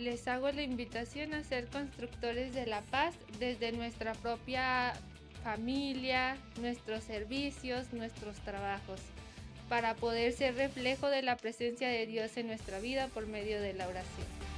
les hago la invitación a ser constructores de la paz desde nuestra propia familia, nuestros servicios, nuestros trabajos, para poder ser reflejo de la presencia de Dios en nuestra vida por medio de la oración.